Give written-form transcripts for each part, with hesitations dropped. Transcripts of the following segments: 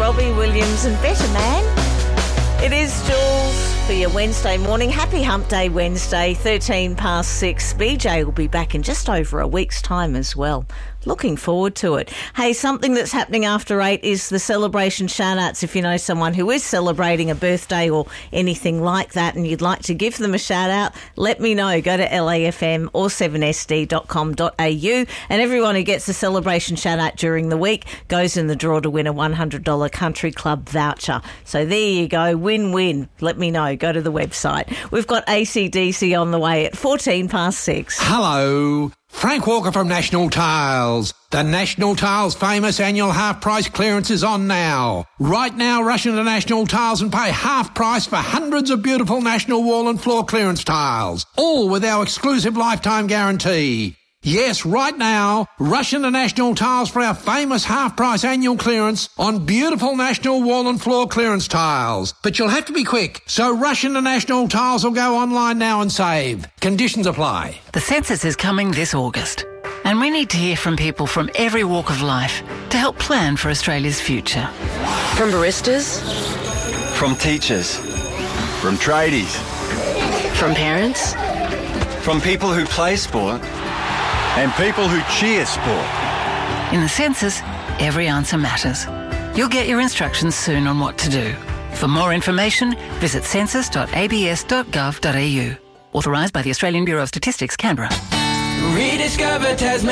Robbie Williams and Better Man. It is Jules for your Wednesday morning. Happy Hump Day Wednesday, 13 past 6. BJ will be back in just over a week's time as well. Looking forward to it. Hey, something that's happening after 8 is the celebration shout-outs. If you know someone who is celebrating a birthday or anything like that and you'd like to give them a shout-out, let me know. Go to LAFM or 7sd.com.au, and everyone who gets a celebration shout-out during the week goes in the draw to win a $100 Country Club voucher. So there you go. Win-win. Let me know. Go to the website. We've got AC/DC on the way at 14 past 6. Hello. Frank Walker from National Tiles. The National Tiles famous annual half-price clearance is on now. Right now, rush into National Tiles and pay half price for hundreds of beautiful National wall and floor clearance tiles, all with our exclusive lifetime guarantee. Yes, right now, rush into National Tiles for our famous half-price annual clearance on beautiful National wall and floor clearance tiles. But you'll have to be quick, so rush into National Tiles or go online now and save. Conditions apply. The census is coming this August, and we need to hear from people from every walk of life to help plan for Australia's future. From baristas, from teachers, from tradies, from parents, from people who play sport, and people who cheer sport. In the census, every answer matters. You'll get your instructions soon on what to do. For more information, visit census.abs.gov.au. Authorised by the Australian Bureau of Statistics, Canberra. Rediscover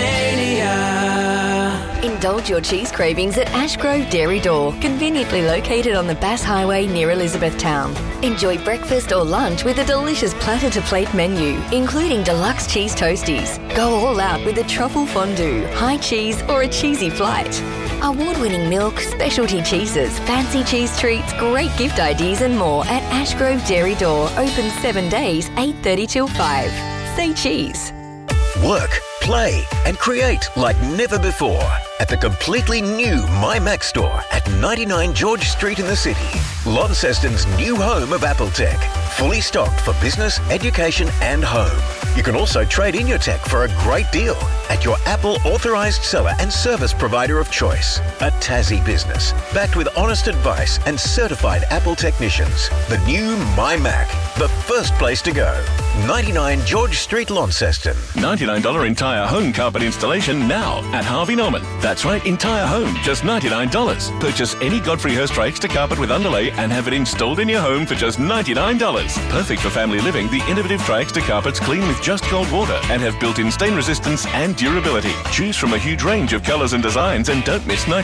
Tasmania. Indulge your cheese cravings at Ashgrove Dairy Door, conveniently located on the Bass Highway near Elizabethtown. Enjoy breakfast or lunch with a delicious platter-to-plate menu, including deluxe cheese toasties. Go all out with a truffle fondue, high cheese or a cheesy flight. Award-winning milk, specialty cheeses, fancy cheese treats, great gift ideas and more at Ashgrove Dairy Door. Open 7 days, 8:30 till 5. Say cheese. Work, play and create like never before at the completely new MyMac store at 99 George Street in the city. Launceston's new home of Apple Tech. Fully stocked for business, education and home. You can also trade in your tech for a great deal at your Apple authorised seller and service provider of choice. A Tassie business, backed with honest advice and certified Apple technicians. The new MyMac, the first place to go. 99 George Street, Launceston. $99 entire home carpet installation now at Harvey Norman. That's right, entire home, just $99. Purchase any Godfrey Hirst extra carpet with underlay and have it installed in your home for just $99. Perfect for family living, the innovative Tri-Extra carpets clean with just cold water and have built-in stain resistance and durability. Choose from a huge range of colours and designs and don't miss